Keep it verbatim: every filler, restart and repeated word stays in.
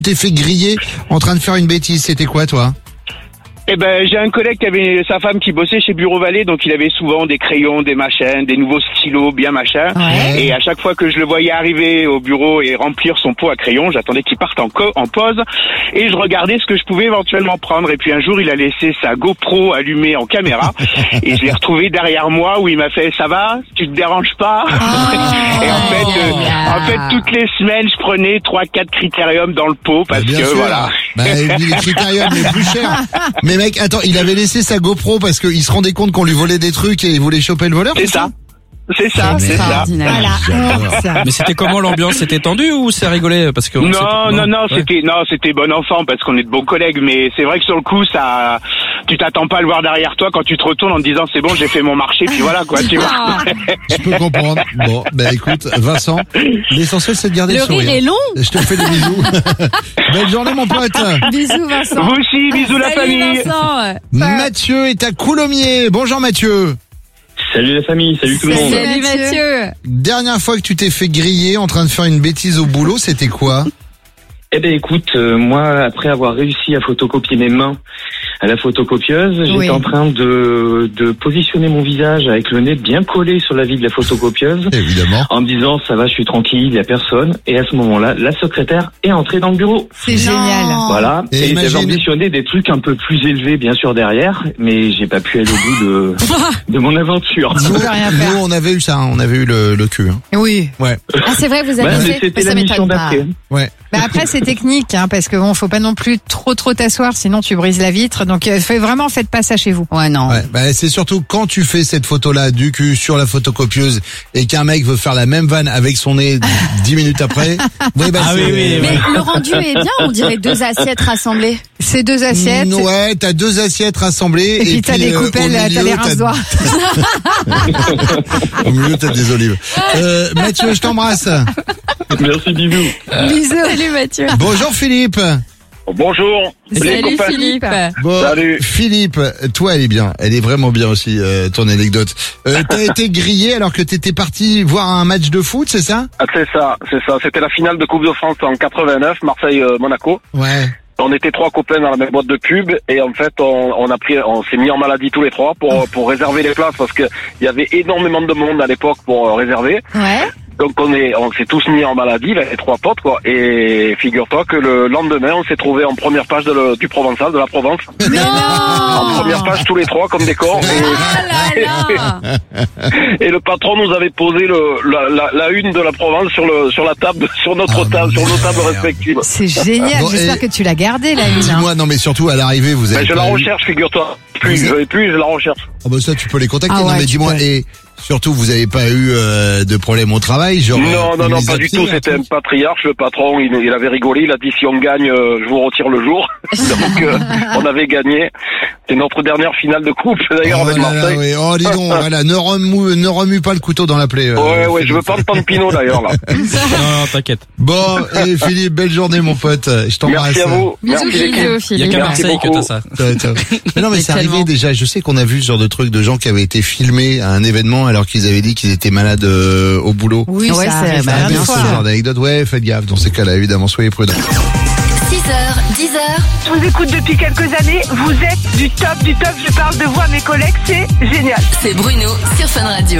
T'es fait griller en train de faire une bêtise, c'était quoi toi? Eh ben, j'ai un collègue qui avait sa femme qui bossait chez Bureau Vallée, donc il avait souvent des crayons, des machins, des nouveaux stylos, bien machin. Ouais. Et à chaque fois que je le voyais arriver au bureau et remplir son pot à crayons, j'attendais qu'il parte en, co- en pause et je regardais ce que je pouvais éventuellement prendre. Et puis un jour, il a laissé sa GoPro allumée en caméra et je l'ai retrouvé derrière moi où il m'a fait « Ça va? Tu te déranges pas ?» Et en fait, euh, en fait, toutes les semaines, je prenais trois, quatre critériums dans le pot parce Bah, bien que sûr. voilà. Bah, les critériums les plus chers. Mais mec, attends, il avait laissé sa GoPro parce qu'il se rendait compte qu'on lui volait des trucs et il voulait choper le voleur, C'est ça. C'est ça, c'est ça. Voilà. Mais c'était comment l'ambiance? C'était tendu ou c'est rigolé? Parce que on sait Non, pas- non, non, Ouais. c'était, non, c'était bon enfant parce qu'on est de bons collègues, mais c'est vrai que sur le coup, ça, tu t'attends pas à le voir derrière toi quand tu te retournes en te disant c'est bon, j'ai fait mon marché, puis voilà, quoi, tu vois. Je peux comprendre. Bon, bah écoute, Vincent, l'essentiel c'est de garder le, Le sourire. rire est long. Je te fais des bisous. Belle journée mon pote. Bisous Vincent. Vous aussi, bisous la Salut famille. Vincent. Mathieu est à Coulommiers. Bonjour Mathieu. Salut la famille, salut tout le monde. Salut Mathieu. Dernière fois que tu t'es fait griller en train de faire une bêtise au boulot, c'était quoi? Eh ben écoute, euh, moi après avoir réussi à photocopier mes mains à la photocopieuse, j'étais Oui. en train de, de positionner mon visage avec le nez bien collé sur la vie de la photocopieuse, Évidemment. en me disant ça va, je suis tranquille, il y a personne. Et à ce moment-là, la secrétaire est entrée dans le bureau. C'est génial. Voilà. Et Et, imagine- j'avais ambitionné des trucs un peu plus élevés, bien sûr, derrière, mais j'ai pas pu aller au bout de, de mon aventure. Nous, peux rien faire. nous, on avait eu ça, hein, on avait eu le, le cul. Hein. Oui. Ouais. Ah c'est vrai, vous Ouais, avez mais fait. c'était Ça la mission m'étonne pas. d'après. Ouais. Bah après c'est technique hein, parce que bon faut pas non plus trop trop t'asseoir sinon tu brises la vitre donc euh, fait vraiment faites pas ça chez vous. Ouais non. Ouais, bah c'est surtout quand tu fais cette photo-là du cul sur la photocopieuse et qu'un mec veut faire la même vanne avec son nez dix minutes après. Oui, bah Ah c'est- oui, oui, Mais le rendu est bien, on dirait deux assiettes rassemblées. C'est deux assiettes. Mm, Ouais, t'as deux assiettes rassemblées Et puis t'as des euh, au coupelles, t'as milieu, des rince-doigts. Au milieu, t'as des olives. Euh, Mathieu, je t'embrasse. Merci, bisous. Bisous. Salut Mathieu. Bonjour Philippe. Bonjour. Les Salut copains. Philippe. Bon, Salut. Philippe, toi elle est bien, elle est vraiment bien aussi euh, ton anecdote. Euh, t'as été grillé alors que t'étais parti voir un match de foot, c'est ça? Ah, c'est ça, c'est ça. C'était la finale de Coupe de France en quatre-vingt-neuf, Marseille-Monaco. Ouais. On était trois copains dans la même boîte de pub et en fait on, on a pris, on s'est mis en maladie tous les trois pour pour réserver les places parce que il y avait énormément de monde à l'époque pour euh, réserver. Ouais. Donc on est, on s'est tous mis en maladie, les trois potes quoi. Et figure-toi que le lendemain on s'est trouvé en première page de le, du Provençal, de la Provence, en première page tous les trois comme des cons. Et, et le patron nous avait posé le, la, la, la une de la Provence sur le sur la table, sur notre Ah, table, sur nos tables merde. respectives. C'est génial. Bon, J'espère et- que tu l'as gardé la une. hein. Dis-moi, non mais surtout à l'arrivée vous avez Ben, je pas la eu- recherche, figure-toi. Plus, Vous je l'ai plus, je la recherche. Ah bah ça tu peux les contacter, Ah non ouais, mais tu dis-moi, peux. et surtout vous avez pas eu euh, de problème au travail, genre Non, euh, non, on non, les pas a du pieds, tout. un C'était un truc patriarche, le patron. Il, il avait rigolé. Il a dit si on gagne, euh, je vous retire le jour. Donc, euh, on avait gagné. C'est notre dernière finale de coupe, d'ailleurs, Oh avec là là, Marseille. oui. Oh dis donc, voilà, ne remue, ne remue pas le couteau dans la plaie. euh, Ouais, ouais, je Philippe. veux pas entendre Pinot, d'ailleurs, là. Non, non, t'inquiète. Bon, et Philippe, belle journée mon pote, je t'embrasse. Merci à vous. Bisous Merci l'équipe. bisous Il y a Philippe. qu'à Merci Marseille que beaucoup. t'as ça. Ciao, ciao. Mais non mais Mais c'est arrivé tellement. déjà, je sais qu'on a vu ce genre de trucs de gens qui avaient été filmés à un événement alors qu'ils avaient dit qu'ils étaient malades euh, au boulot. Oui, Ouais, ça c'est- arrive bah, plein de bien Ce fois. genre d'anecdote, ouais, faites gaffe dans ces cas-là, évidemment, soyez prudents. six heures, dix heures. Je vous écoute depuis quelques années. Vous êtes du top, du top. Je parle de vous à mes collègues. C'est génial. C'est Bruno sur Fun Radio.